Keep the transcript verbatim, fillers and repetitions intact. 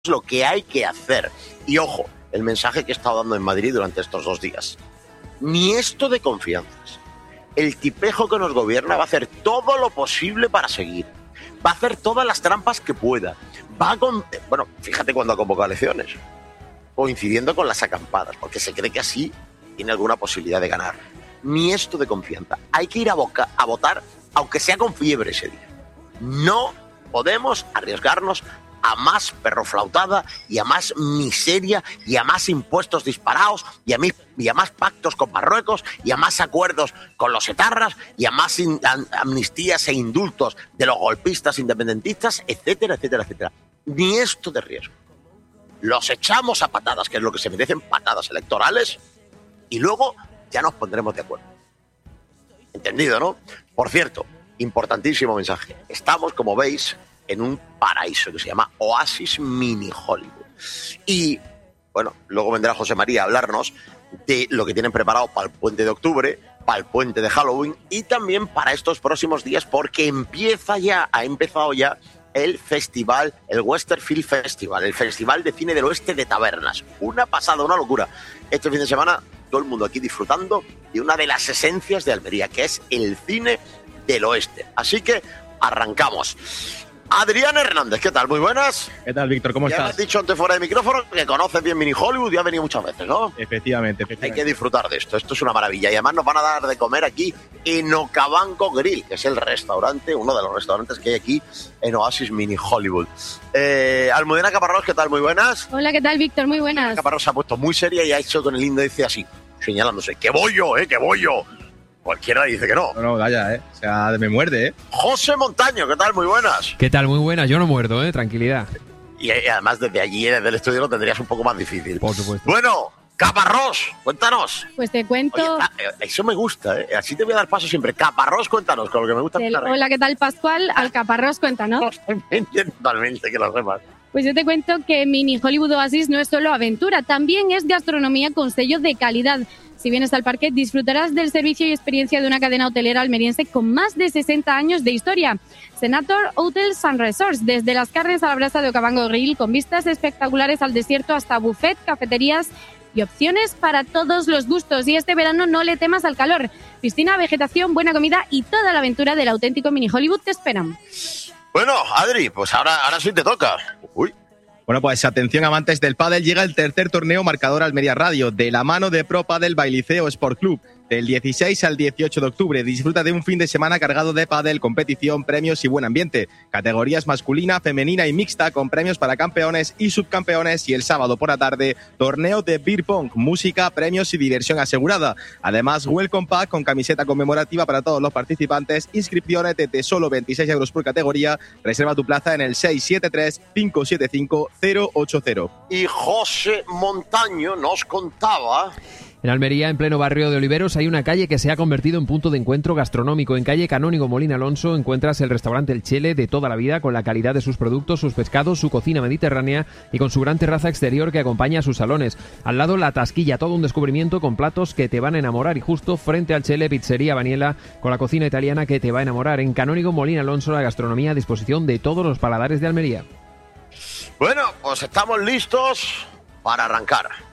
lo que hay que hacer. Y ojo, el mensaje que he estado dando en Madrid durante estos dos días. Ni esto de confianzas. El tipejo que nos gobierna va a hacer todo lo posible para seguir. Va a hacer todas las trampas que pueda. Va a con... Bueno, fíjate cuando ha convocado elecciones. Coincidiendo con las acampadas, porque se cree que así tiene alguna posibilidad de ganar. Ni esto de confianza. Hay que ir a, boca, a votar, aunque sea con fiebre ese día. No podemos arriesgarnos a más perroflautada y a más miseria y a más impuestos disparados y a, mi, y a más pactos con Marruecos y a más acuerdos con los etarras y a más in, a, amnistías e indultos de los golpistas independentistas, etcétera, etcétera, etcétera. Ni esto de riesgo. Los echamos a patadas, que es lo que se merecen, patadas electorales, y luego ya nos pondremos de acuerdo. ¿Entendido, no? Por cierto, importantísimo mensaje. Estamos, como veis, en un paraíso que se llama Oasis Mini Hollywood. Y, bueno, luego vendrá José María a hablarnos de lo que tienen preparado para el puente de octubre, para el puente de Halloween y también para estos próximos días, porque empieza ya, ha empezado ya el festival, el Western Film Festival, el Festival de Cine del Oeste de Tabernas. Una pasada, una locura. Este fin de semana, todo el mundo aquí disfrutando de una de las esencias de Almería, que es el cine del oeste. Así que arrancamos. Adrián Hernández, ¿qué tal? Muy buenas. ¿Qué tal, Víctor? ¿Cómo ya estás? Ya has dicho antes fuera de micrófono que conoces bien Mini Hollywood y has venido muchas veces, ¿no? Efectivamente, efectivamente. Hay que disfrutar de esto, esto es una maravilla. Y además nos van a dar de comer aquí en Okavango Grill, que es el restaurante, uno de los restaurantes que hay aquí en Oasis Mini Hollywood. Eh, Almudena Caparrós, ¿qué tal? Muy buenas. Hola, ¿qué tal, Víctor? Muy buenas. Caparrós se ha puesto muy seria y ha hecho con el índice así, señalándose, ¡que voy yo, eh, que voy yo! Cualquiera dice que no. No, no, vaya, ¿eh? O sea, me muerde, ¿eh? José Montaño, ¿qué tal? Muy buenas. ¿Qué tal? Muy buenas. Yo no muerdo, ¿eh? Tranquilidad. Y, y además desde allí, desde el estudio, lo tendrías un poco más difícil. Por supuesto. Bueno, Caparrós, cuéntanos. Pues te cuento... Oye, eso me gusta, ¿eh? Así te voy a dar paso siempre. Caparrós, cuéntanos, con lo que me gusta. El, hola, ¿qué tal, Pascual? Al Caparrós, cuéntanos. Totalmente, que lo sepas. Pues yo te cuento que Mini Hollywood Oasis no es solo aventura, también es gastronomía con sello de calidad. Si vienes al parque, disfrutarás del servicio y experiencia de una cadena hotelera almeriense con más de sesenta años de historia. Senator Hotels and Resorts, desde las carnes a la brasa de Okavango Grill, con vistas espectaculares al desierto hasta buffet, cafeterías y opciones para todos los gustos. Y este verano no le temas al calor. Piscina, vegetación, buena comida y toda la aventura del auténtico Mini Hollywood te esperan. Bueno, Adri, pues ahora, ahora sí te toca. Uy. Bueno, pues atención, amantes del pádel, llega el tercer torneo Marcador Almería Radio, de la mano de Pro Padel Bailiceo Sport Club. Del dieciséis al dieciocho de octubre, disfruta de un fin de semana cargado de pádel, competición, premios y buen ambiente. Categorías masculina, femenina y mixta, con premios para campeones y subcampeones. Y el sábado por la tarde, torneo de beer pong, música, premios y diversión asegurada. Además, welcome pack con camiseta conmemorativa para todos los participantes. Inscripciones desde solo veintiséis euros por categoría. Reserva tu plaza en el seis siete tres, cinco siete cinco, cero ocho cero. Y José Montaño nos contaba... En Almería, en pleno barrio de Oliveros, hay una calle que se ha convertido en punto de encuentro gastronómico. En calle Canónigo Molina Alonso encuentras el restaurante El Chele de toda la vida, con la calidad de sus productos, sus pescados, su cocina mediterránea y con su gran terraza exterior que acompaña a sus salones. Al lado, La Tasquilla, todo un descubrimiento con platos que te van a enamorar. Y justo frente al Chele, Pizzería Baniela, con la cocina italiana que te va a enamorar. En Canónigo Molina Alonso, la gastronomía a disposición de todos los paladares de Almería. Bueno, pues estamos listos para arrancar.